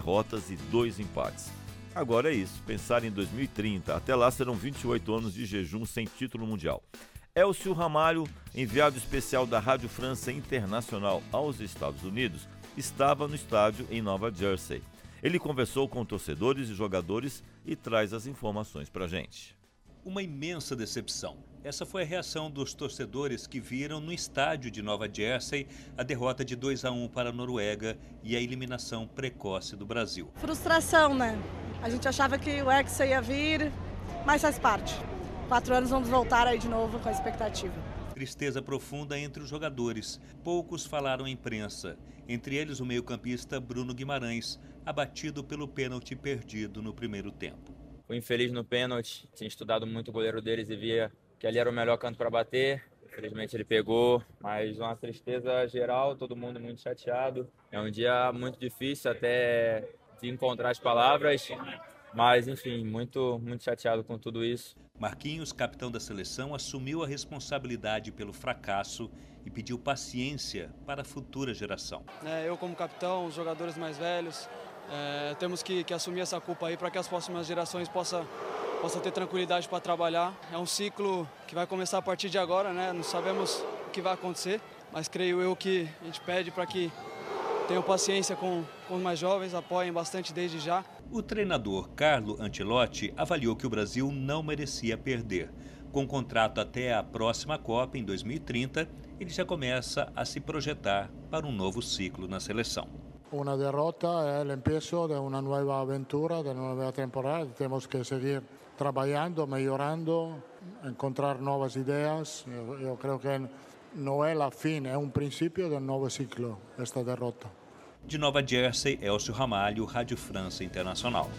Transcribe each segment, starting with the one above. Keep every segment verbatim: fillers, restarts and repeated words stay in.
derrotas e dois empates. Agora é isso, pensar em dois mil e trinta, até lá serão vinte e oito anos de jejum sem título mundial. Elcio Ramalho, enviado especial da Rádio França Internacional aos Estados Unidos, estava no estádio em Nova Jersey. Ele conversou com torcedores e jogadores e traz as informações pra gente. Uma imensa decepção. Essa foi a reação dos torcedores que viram no estádio de Nova Jersey a derrota de dois a um para a Noruega e a eliminação precoce do Brasil. Frustração, né? A gente achava que o Hexa ia vir, mas faz parte. Quatro anos vamos voltar aí de novo com a expectativa. Tristeza profunda entre os jogadores. Poucos falaram à imprensa. Entre eles o meio-campista Bruno Guimarães, abatido pelo pênalti perdido no primeiro tempo. Fui infeliz no pênalti, tinha estudado muito o goleiro deles e via que ali era o melhor canto para bater. Infelizmente ele pegou, mas uma tristeza geral, todo mundo muito chateado. É um dia muito difícil até de encontrar as palavras, mas enfim, muito, muito chateado com tudo isso. Marquinhos, capitão da seleção, assumiu a responsabilidade pelo fracasso e pediu paciência para a futura geração. É, eu como capitão, os jogadores mais velhos, é, temos que, que assumir essa culpa aí para que as próximas gerações possam possa ter tranquilidade para trabalhar. É um ciclo que vai começar a partir de agora, né? Não sabemos o que vai acontecer, mas creio eu que a gente pede para que tenham paciência com, com os mais jovens, apoiem bastante desde já. O treinador Carlo Ancelotti avaliou que o Brasil não merecia perder. Com contrato até a próxima Copa, em dois mil e trinta, ele já começa a se projetar para um novo ciclo na seleção. Una derrota é o empiezo de uma nova aventura, de uma nova temporada. Temos que seguir trabalhando, melhorando, encontrar novas ideias. Eu, eu creio que não é a fim, é um princípio de um novo ciclo, esta derrota. De Nova Jersey, Elcio Ramalho, Rádio França Internacional.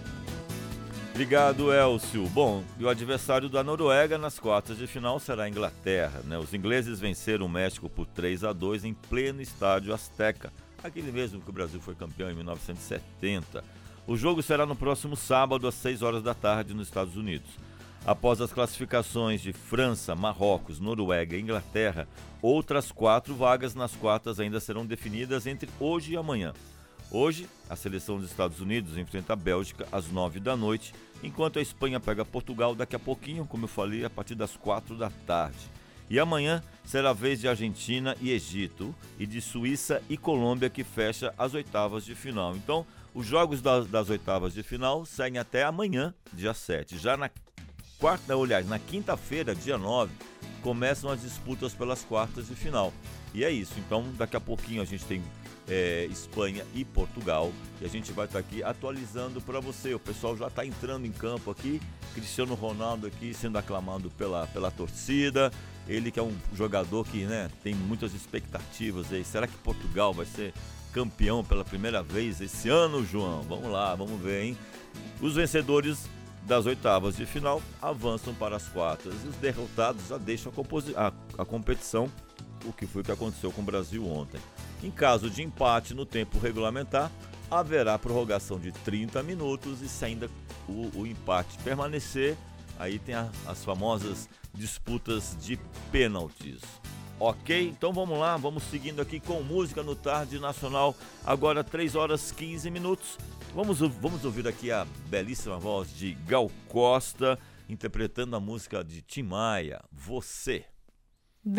Obrigado, Elcio. Bom, e o adversário da Noruega nas quartas de final será a Inglaterra, né? Os ingleses venceram o México por três a dois em pleno estádio Azteca, aquele mesmo que o Brasil foi campeão em mil novecentos e setenta. O jogo será no próximo sábado, às seis horas da tarde, nos Estados Unidos. Após as classificações de França, Marrocos, Noruega e Inglaterra, outras quatro vagas nas quartas ainda serão definidas entre hoje e amanhã. Hoje, a seleção dos Estados Unidos enfrenta a Bélgica às nove da noite, enquanto a Espanha pega Portugal daqui a pouquinho, como eu falei, a partir das quatro da tarde. E amanhã será a vez de Argentina e Egito, e de Suíça e Colômbia, que fecha as oitavas de final. Então, os jogos das, das oitavas de final seguem até amanhã, dia sete. Já na quarta, aliás, na quinta-feira, dia nove, começam as disputas pelas quartas de final. E é isso, então daqui a pouquinho a gente tem é, Espanha e Portugal, e a gente vai estar aqui atualizando para você. O pessoal já está entrando em campo aqui, Cristiano Ronaldo aqui sendo aclamado pela, pela torcida, ele que é um jogador que, né, tem muitas expectativas aí. Será que Portugal vai ser campeão pela primeira vez esse ano, João? Vamos lá, vamos ver, hein? Os vencedores das oitavas de final avançam para as quartas e os derrotados já deixam a, composi- a, a competição, o que foi o que aconteceu com o Brasil ontem. Em caso de empate no tempo regulamentar, haverá prorrogação de trinta minutos e se ainda o, o empate permanecer, aí tem a, as famosas disputas de pênaltis. Ok? Então vamos lá, vamos seguindo aqui com música no Tarde Nacional, agora três horas e quinze minutos. Vamos, vamos ouvir aqui a belíssima voz de Gal Costa, interpretando a música de Tim Maia, Você.